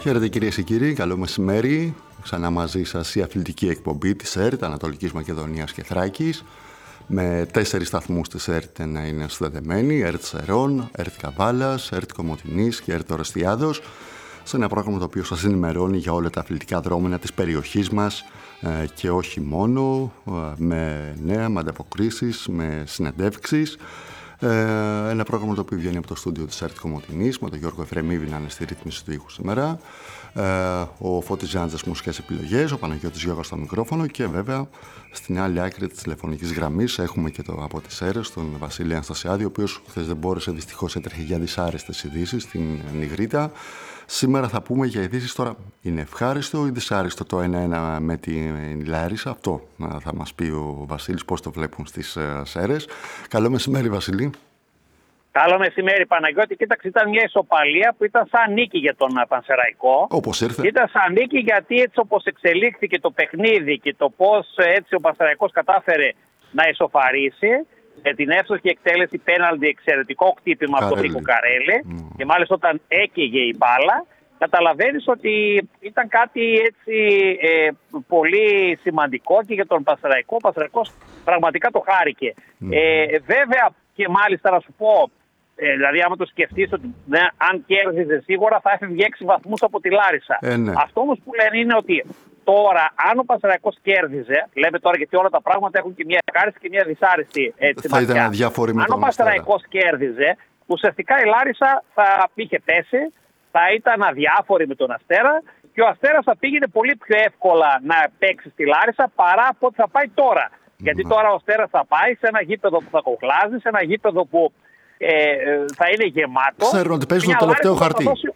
Χαίρετε κυρίες και κύριοι, καλό μεσημέρι. Ξανά μαζί σας η αθλητική εκπομπή της ΕΡΤ, Ανατολικής Μακεδονίας και Θράκης, με 4 σταθμούς της ΕΡΤ να είναι συνδεδεμένοι: ΕΡΤ Σερών, ΕΡΤ Καβάλας, ΕΡΤ Κομοτηνής και ΕΡΤ Ορεστιάδος, σε ένα πρόγραμμα το οποίο σας ενημερώνει για όλα τα αθλητικά δρόμενα της περιοχής μας και όχι μόνο, με νέα, με ανταποκρίσεις, με συνεντεύξεις. Ένα πρόγραμμα το οποίο βγαίνει από το στούντιο της ΕΡΤ Κομοτηνής, με τον Γιώργο Εφρεμίδη να είναι στη ρύθμιση του ήχου σήμερα, ο Φώτης Ζάντζας μουσικές επιλογές, ο Παναγιώτης Γιώργος στο μικρόφωνο και βέβαια στην άλλη άκρη της τηλεφωνικής γραμμής έχουμε και από τις ΕΡΕΣ τον Βασίλη Αναστασιάδη, ο οποίος χθες δεν μπόρεσε, δυστυχώς έτρεχε για δυσάρεστες ειδήσεις στην Νιγρήτα. Σήμερα θα πούμε για ειδήσεις. Τώρα είναι ευχάριστο ή δυσάρεστο το 1-1 με την Λάρισα? Αυτό θα μας πει ο Βασίλης, πώς το βλέπουν στις ΣΕΡΕΣ. Καλό μεσημέρι, Βασίλη. Καλό μεσημέρι, Παναγιώτη. Κοίταξε, ήταν μια ισοπαλία που ήταν σαν νίκη για τον Πανσεραϊκό. Όπως ήρθε. Ήταν σαν νίκη γιατί έτσι όπως εξελίχθηκε το παιχνίδι και το πώς έτσι ο Πανσεραϊκός κατάφερε να ισοφαρίσει, με την εύστοχη εκτέλεση πέναλτι, εξαιρετικό χτύπημα από τον Νίκο Καρέλη, και μάλιστα όταν έκαιγε η μπάλα, καταλαβαίνεις ότι ήταν κάτι έτσι πολύ σημαντικό και για τον Πανσεραϊκό. Ο Πανσεραϊκός πραγματικά το χάρηκε. Βέβαια και μάλιστα να σου πω, δηλαδή άμα το σκεφτείς ότι αν κέρδιζε σίγουρα θα έφευγε 6 βαθμούς από τη Λάρισα. Ναι. Αυτό όμως που λένε είναι ότι τώρα αν ο Πανσεραϊκός κέρδιζε, λέμε τώρα γιατί όλα τα πράγματα έχουν και μια ευχάριστη και μια δυσάρεστη θα ήταν αδιάφορη με αν ο Πανσεραϊκός κέρδιζε, ουσιαστικά η Λάρισα θα είχε πέσει, θα ήταν αδιάφορη με τον Αστέρα και ο Αστέρας θα πήγαινε πολύ πιο εύκολα να παίξει στη Λάρισα παρά από ό,τι θα πάει τώρα. Γιατί τώρα ο Αστέρας θα πάει σε ένα γήπεδο που θα κοχλάζει, σε ένα γήπεδο που θα είναι γεμάτο. Ξέρουν ότι παίζουν το τελευταίο χαρτί.